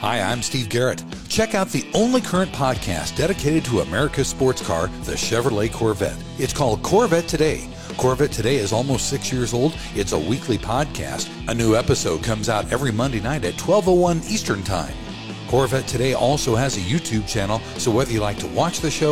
Hi, I'm Steve Garrett. Check out the only current podcast dedicated to America's sports car, the Chevrolet Corvette. It's called Corvette Today. Corvette Today is almost 6 years old. It's a weekly podcast. A new episode comes out every Monday night at 12:01 Eastern Time. Corvette Today also has a YouTube channel, so whether you like to watch the show